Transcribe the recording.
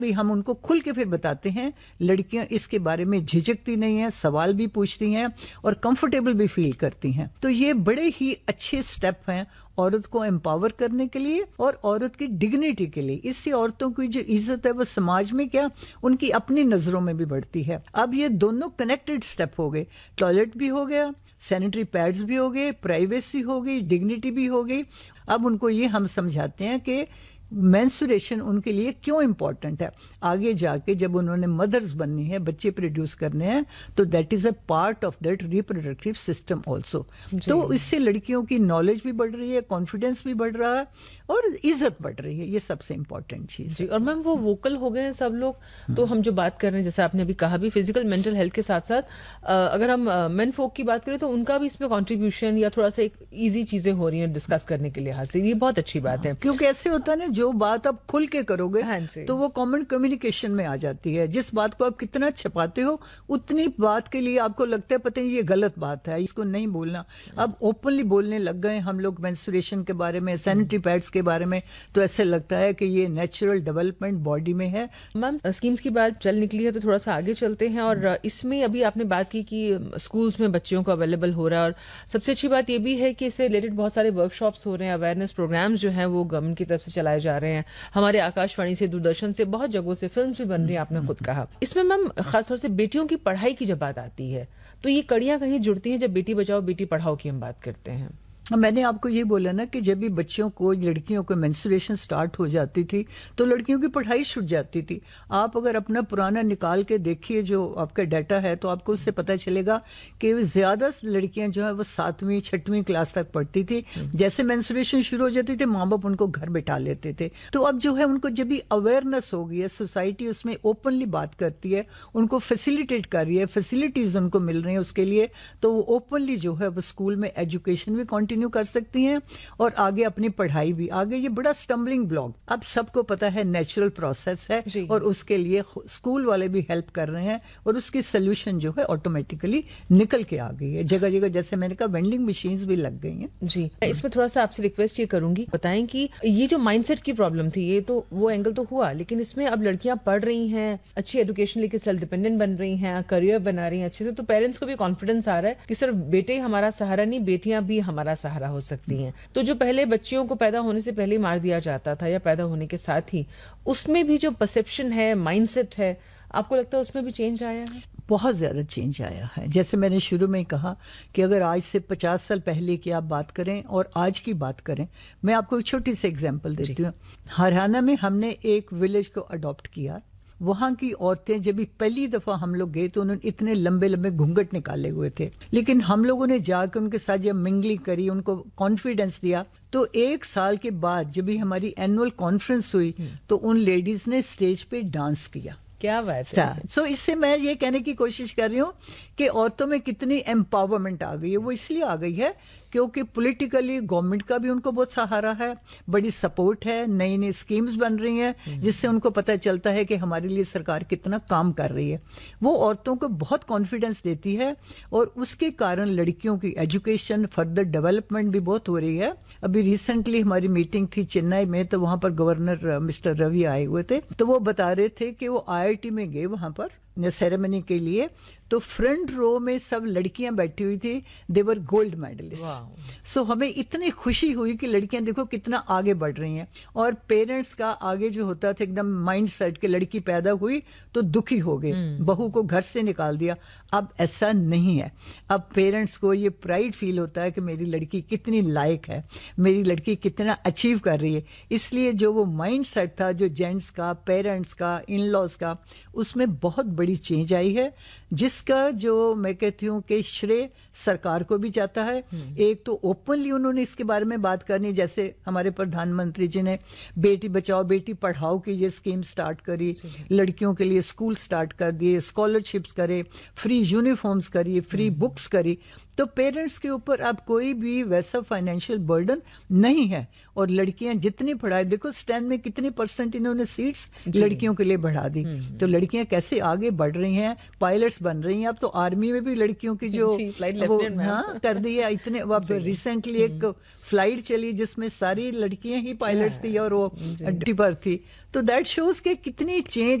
بھی ہم ان کو کھل کے پھر بتاتے ہیں. لڑکیاں اس کے بارے میں جھجکتی نہیں ہیں, سوال بھی پوچھتی ہیں اور کمفرٹیبل بھی فیل کرتی ہیں. تو یہ بڑے ہی اچھے سٹیپ ہیں عورت کو امپاور کرنے کے لیے اور عورت کی ڈگنیٹی کے لیے. اس سے عورتوں کی جو عزت ہے وہ سماج میں کیا ان کی اپنی نظروں میں بھی بڑھتی ہے. اب یہ دونوں کنیکٹڈ سٹیپ ہو گئے, ٹوائلٹ بھی ہو گیا, سینیٹری پیڈز بھی ہو گئے, پرائیویسی ہو گئی, ڈگنیٹی بھی ہو گئی. اب ان کو یہ ہم سمجھاتے ہیں کہ مینسوریشن ان کے لیے کیوں امپورٹنٹ ہے. آگے جا کے جب انہوں نے مدرز بننی ہے, بچے پروڈیوس کرنے ہیں, تو that is a part of that reproductive system also. تو اس سے لڑکیوں کی نالج بھی بڑھ رہی ہے, کانفیڈینس بھی بڑھ رہا ہے اور عزت بڑھ رہی ہے. یہ سب سے امپورٹنٹ چیز ہے. اور میم وہ ووکل ہو گئے ہیں سب لوگ. تو ہم جو بات کر رہے ہیں جیسے آپ نے ابھی کہا بھی فزیکل مینٹل ہیلتھ کے ساتھ ساتھ اگر ہم مین فوک کی بات کریں تو ان کا بھی اس میں کنٹریبیوشن یا تھوڑا سا ایک ایزی چیزیں ہو رہی ہیں ڈسکس کرنے کے لحاظ سے. یہ بہت اچھی بات ہے کیونکہ ایسے ہوتا ہے نا, جو بات آپ کھل کے کرو گے تو وہ کامن کمیونیکیشن میں آ جاتی ہے. جس بات کو آپ کتنا چھپاتے ہو اتنی بات کے لیے آپ کو لگتا ہے پتہ نہیں یہ غلط بات ہے, اس کو نہیں بولنا. اب اوپنلی بولنے لگ گئے ہم لوگ مینسوریشن کے بارے میں, سینیٹری پیڈز کے بارے میں, تو ایسے لگتا ہے کہ یہ نیچرل ڈیولپمنٹ باڈی میں ہے. میم اسکیمز کی بات چل نکلی ہے تو تھوڑا سا آگے چلتے ہیں. اور اس میں ابھی آپ نے بات کی کہ اسکولز میں بچیوں کو اویلیبل ہو رہا ہے, اور سب سے اچھی بات یہ بھی ہے کہ اس سے ریلیٹڈ بہت سارے ورک شاپس ہو رہے ہیں, اویئرنیس پروگرامز جو ہیں وہ گورنمنٹ کی طرف سے چلائے جا رہے ہیں. ہمارے آکاش وانی سے, دوردرشن سے, بہت جگہوں سے فلمز بھی بن رہی ہیں, آپ نے خود کہا. اس میں میم خاص طور سے بیٹیوں کی پڑھائی کی جب بات آتی ہے تو یہ کڑیاں کہیں جڑتی ہیں جب بیٹی بچاؤ بیٹی پڑھاؤ کی ہم بات کرتے ہیں. میں نے آپ کو یہ بولا نا کہ جب بھی بچوں کو, لڑکیوں کو مینسوریشن سٹارٹ ہو جاتی تھی تو لڑکیوں کی پڑھائی چھوٹ جاتی تھی. آپ اگر اپنا پرانا نکال کے دیکھیے جو آپ کا ڈیٹا ہے تو آپ کو اس سے پتہ چلے گا کہ زیادہ لڑکیاں جو ہے وہ 7ویں 6ویں کلاس تک پڑھتی تھی. جیسے مینسوریشن شروع ہو جاتی تھی ماں باپ ان کو گھر بٹھا لیتے تھے. تو اب جو ہے ان کو جب بھی اویئرنیس ہو گئی ہے, سوسائٹی اس میں اوپنلی بات کرتی ہے, ان کو فیسیلیٹیٹ کر رہی ہے, فیسلٹیز ان کو مل رہی ہیں اس کے لیے, تو وہ اوپنلی جو ہے وہ اسکول میں ایجوکیشن بھی کنٹینیو کر سکتی ہیں اور آگے اپنی پڑھائی بھی. آگے یہ بڑا سٹمبلنگ بلاک اب سب کو پتا ہے نیچرل پروسیس ہے اور اس کے لیے اسکول والے بھی ہیلپ کر رہے ہیں اور اس کی سولوشن جو ہے آٹومیٹیکلی نکل کے آ گئی ہے. جگہ جگہ جیسے میں نے کہا وینڈنگ مشینز بھی لگ گئی ہیں. جی اس میں تھوڑا سا آپ سے ریکویسٹ یہ کروں گی, بتائیں کہ یہ جو مائنڈ سیٹ کی پرابلم تھی یہ تو وہ اینگل تو ہوا, لیکن اس میں اب لڑکیاں پڑھ رہی ہیں, اچھی ایجوکیشن لے کے سیلف ڈیپینڈنٹ بن رہی ہیں, کریئر بنا رہی ہیں اچھے سے, تو پیرنٹس کو بھی کانفیڈنس آ رہا ہے کہ صرف بیٹے ہمارا سہارا نہیں, بیٹیاں بھی ہمارا سہارا ہو سکتی ہیں. تو جو پہلے بچیوں کو پیدا ہونے سے پہلے مار دیا جاتا تھا یا پیدا ہونے کے ساتھ ہی, اس میں بھی جو پرسپشن ہے, مائنڈ سیٹ ہے, آپ کو لگتا ہے اس میں بھی چینج آیا ہے؟ بہت زیادہ چینج آیا ہے. جیسے میں نے شروع میں کہا کہ اگر آج سے 50 سال پہلے کی آپ بات کریں اور آج کی بات کریں, میں آپ کو ایک چھوٹی سی ایگزامپل دیتی ہوں. ہریانہ میں ہم نے ایک ولیج کو اڈاپٹ کیا. وہاں کی عورتیں جب بھی پہلی دفعہ ہم لوگ گئے تو انہوں نے اتنے لمبے لمبے گھونگھٹ نکالے ہوئے تھے, لیکن ہم لوگوں نے جا کے ان کے ساتھ جب منگلنگ کری, ان کو کانفیڈنس دیا, تو 1 سال کے بعد جب بھی ہماری اینول کانفرنس ہوئی تو ان لیڈیز نے اسٹیج پہ ڈانس کیا. کیا بات ہے. سو اس سے میں یہ کہنے کی کوشش کر رہی ہوں کہ عورتوں میں کتنی امپاورمنٹ آ گئی ہے. وہ اس لیے آ گئی ہے کیونکہ پولیٹیکلی گورنمنٹ کا بھی ان کو بہت سہارا ہے, بڑی سپورٹ ہے, نئی نئی اسکیمز بن رہی ہیں جس سے ان کو پتہ چلتا ہے کہ ہمارے لیے سرکار کتنا کام کر رہی ہے. وہ عورتوں کو بہت کانفیڈنس دیتی ہے اور اس کے کارن لڑکیوں کی ایجوکیشن فردر ڈیولپمنٹ بھی بہت ہو رہی ہے. ابھی ریسنٹلی ہماری میٹنگ تھی چنئی میں, تو وہاں پر گورنر مسٹر روی آئے ہوئے تھے, تو وہ بتا رہے تھے کہ وہ IIT میں گئے وہاں پر سیریمنی کے لیے, تو فرنٹ رو میں سب لڑکیاں بیٹھی ہوئی تھی, دے ور گولڈ میڈلسٹ. سو ہمیں اتنی خوشی ہوئی کہ لڑکیاں دیکھو کتنا آگے بڑھ رہی ہیں. اور پیرنٹس کا آگے جو ہوتا تھا ایک دم مائنڈ سیٹ کہ لڑکی پیدا ہوئی تو دکھی ہو گئے, بہو کو گھر سے نکال دیا. اب ایسا نہیں ہے. اب پیرنٹس کو یہ پرائڈ فیل ہوتا ہے کہ میری لڑکی کتنی لائق ہے, میری لڑکی کتنا اچیو کر رہی ہے. اس لیے جو وہ مائنڈ سیٹ تھا جو جینٹس کا, پیرنٹس کا, ان لاز کا, اس میں بہت بڑی چینج آئی ہے, جس کا جو میں کہتی ہوں کہ شرے سرکار کو بھی جاتا ہے. ایک تو اوپنلی انہوں نے اس کے بارے میں بات کرنی, جیسے ہمارے پردھان منتری جی نے بیٹی بچاؤ بیٹی پڑھاؤ کی یہ اسکیم سٹارٹ کری, لڑکیوں کے لیے اسکول سٹارٹ کر دیے, اسکالرشپس کرے, فری یونیفارمز کری, فری بکس کری. تو پیرنٹس کے اوپر اب کوئی بھی ویسا فائنینشیل برڈن نہیں ہے. اور لڑکیاں جتنی پڑھائی, دیکھو سٹین میں کتنی % انہوں نے سیٹس لڑکیوں کے لیے بڑھا دی. تو لڑکیاں کیسے آگے بڑھ رہی ہیں, پائلٹس بن رہی ہیں. اب تو آرمی میں بھی لڑکیوں کی جو ہاں کر دی ہے اتنے. اب ریسنٹلی ایک فلائٹ چلی جس میں ساری لڑکیاں ہی پائلٹس تھی اور وہ ڈپر تھی. تو دیٹ شوز کہ کتنی چینج